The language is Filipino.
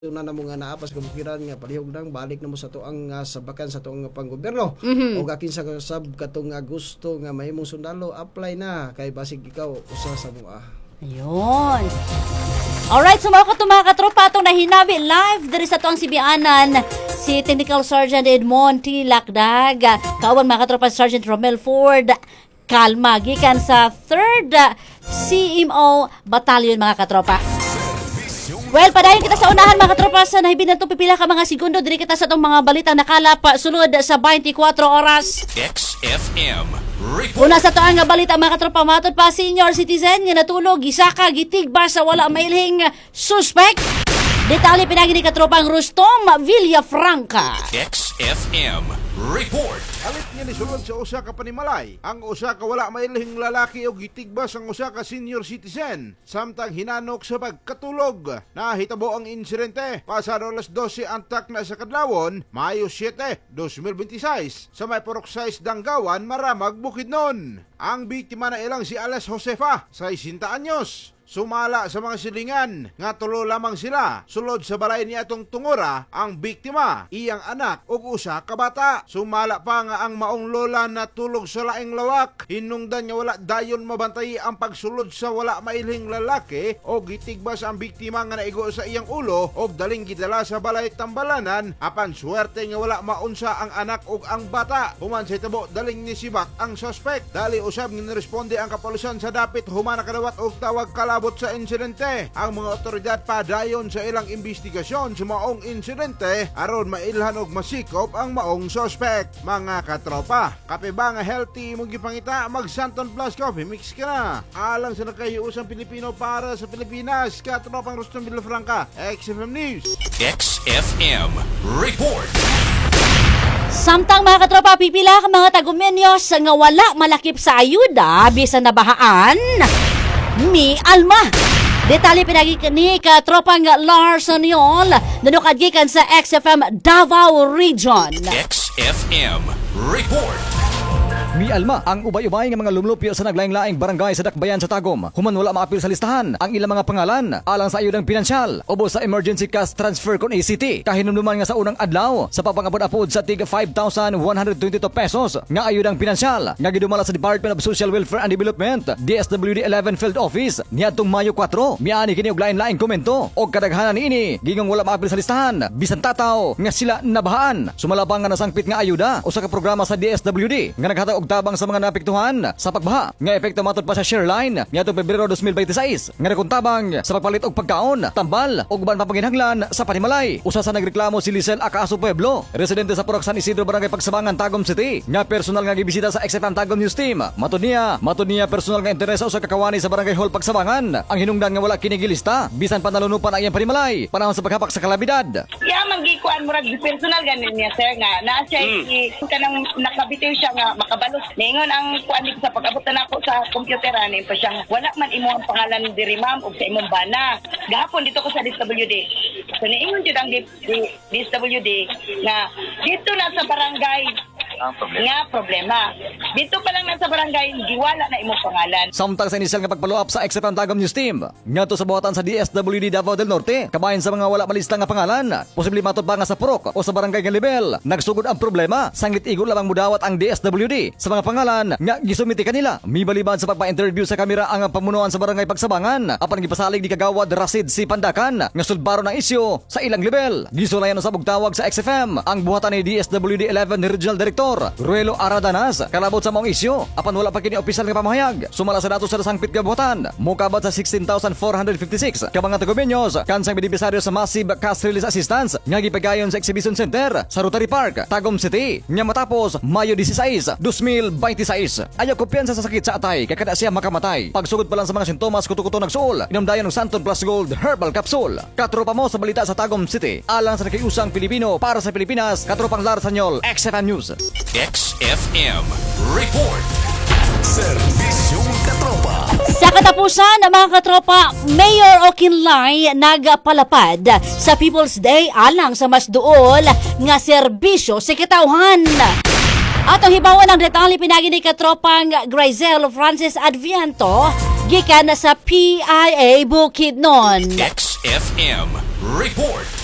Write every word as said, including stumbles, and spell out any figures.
na namo nga naapas kabukiran nga palihog nang balik namo sa tuang uh, sabakan sa tuang panggobyerno Mm-hmm. o gakin sa sab katong nga gusto nga mahimong sundalo apply na kay basig ikaw usa sa mua. Ayun. Alright, so mga kato mga katropa, itong nahinabi live dari sa tuang sibianan si Technical Sergeant Edmond T. Lakdag, kawan mga katropa Sergeant Romel Ford Kalma, gikan sa third C M O Battalion mga katropa. Well, padayon kita sa unahan mga katropa sa nahibinan itong pipila ka mga segundo. Diri kita sa itong mga balitang nakalap sulod sa twenty-four oras. X F M Report. Una sa toang nga balita mga katropa, matod pa senior citizen nga natulog gisaka gitigba sa wala mailhing suspect. Detalye pinagi ni katropang Rustom Villafranca. X F M Report. Alit niya ni sulod sa usa ka panimalay. Ang usa ka wala mailhing lalaki o gitigbas ang usa ka senior citizen samtang hinanok sa pagkatulog. Nahitabo ang insidente pasado alas dose antak na sa kadlawon, Mayo seven, twenty twenty-six sa may Purok size Danggawan, Maramag, Bukidnon. Ang biktima na ilang si Alas Josefa, sixty anyos. Sumala sa mga silingan nga tulo lamang sila sulod sa balay niya atong tungora ang biktima, iyang anak ug usa ka bata. Sumala pa nga ang maong lola na tulog sa laing lawak, hinungdan nga wala dayon mabantay ang pagsulod sa wala mailhing lalaki o gitigbas ang biktima nga naigo sa iyang ulo og daling gidala sa balay tambalanan apan swerte nga wala maunsa ang anak ug ang bata. Human sa tabo daling ni sibak ang suspect. Dali usab nga niresponde ang kapulisan sa dapit human nakadawat og tawag kalab sa insidente. Ang mga otoridad padayon sa ilang investigasyon sa maong insidente aron mailhan og masikop ang maong suspect. Mga katropa, kape ba nga healthy mong gipangita, mag Santon Plus Coffee Mix ka na. Alang sa nagkahiusang Pilipino para sa Pilipinas, katropang Rustom Villafranca, X F M News. X F M Report. Samtang mga katropa, pipila ka mga tagumenyos nga wala malakip sa ayuda bisan nabahaan Mi Alma. Detalye pinagi ni katropang Larson Yol nanukad gikan sa X F M Davao Region. X F M Report. Mi Alma, ang ubay-ubay ng mga lumlupyo sa naglaing-laing barangay sa Dakbayan sa Tagum. Human wala maapil sa listahan ang ilang mga pangalan alang sa ayudang pinansyal ubo sa emergency cash transfer kon A C T. Kahinumduman nga sa unang adlaw sa papangabot-apod sa tig five thousand one hundred twenty-two pesos nga ayudang pinansyal nga gidumala sa Department of Social Welfare and Development D S W D eleven Field Office niadtong Mayo four. Miani kini og lain-laing komento og kadaghanan niini gingong wala maapil sa listahan bisan tataw nga sila nabahaan. Sumalabang nga nasangpit nga ayuda usa ka programa sa D S W D nga naghatag og tabang sa mga napektuhan sa pagbaha nga epekto matod pa sa Shareline niadtong Pebrero twenty twenty-six nga nakuntabang sa pagpalit og pagkaon, tambal ug uban pa panginhanglan sa panimalay. Usa sa nagreklamo si Lisel Acaso Pueblo, residente sa Purok San Isidro Barangay Pagsabangan, Tagum City, nga personal nga gibisita sa X F M Tagum News Team. Matod niya, matod niya personal nga interes sa kakawani sa Barangay Hall Pagsabangan. Ang hinungdan nga wala kini gilista bisan panalunupan ang iyang panimalay panahon sa paghapak sa kalamidad. Ya manggikuan murag personal ganin niya sir nga naa siya mm. kanang nakabitiw siya nga makabalos. Ningon ang kuan sa pag-abot na ako sa computer ani pa siya wala man imo ang pangalan diri ma'am ug sa imong bana. Gahapon dito ko sa D S W D. So niingon jud ang D S W D nga dito na sa barangay nga problema. Dito pa lang na sa barangay giwala na imong pangalan. Samtang sa inisal nga pagpalo-up sa X F M Tagum News Team ngadto sa buhatan sa D S W D Davao del Norte kabahin sa mga wala malista nga pangalan posible matod pa nga sa Purok o sa barangay nga level. Nagsugod ang problema sanglit igol lamang mudawat ang D S W D sa mga pangalan nga gisumiti kanila. Mibalibad sa pagpa-interview sa kamera ang pamunuan sa barangay Pagsabangan apan gipasalig ni kagawad Rasid si Pandakan nga sulbaro ng isyu sa ilang level. Gisulayan sa bugtawag sa X F M ang buhatan ni D S W D eleven Regional Director Ruelo Aradanas kalabot sa maong isyu apan wala pa kini opisyal nga pamahayag. Sumala sa datos sa sangpit nga buhatan mokabat sa sixteen thousand four hundred fifty-six ka mga tagumenyos kansang benepisaryo sa Massive Cash Release Assistance nga gipagayon sa Exhibition Center sa Rotary Park, Tagum City nga matapos Mayo sixteen, twenty twenty-six. Ayaw kumpiyansa sa sakit sa atay kaya kada siya makamatay. Pagsugod pa lang sa mga sintomas kuto-kuto nagsuol inumdayon ng Santon Plus Gold Herbal Capsule. Katropa mo sa balita sa Tagum City alang sa nakiusang Pilipino para sa Pilipinas, katropang Larsanyol, X F M News. X F M Report. Serbisyong katropa. Sa katapusan, mga katropa, Mayor Okinlay nagpalapad sa People's Day alang sa mas duol nga serbisyo sa kitawhan. At ang hibawan ng detalye pinagi ni katropang Grizel Francis Adviento gikan sa P I A Bukidnon. X F M Report.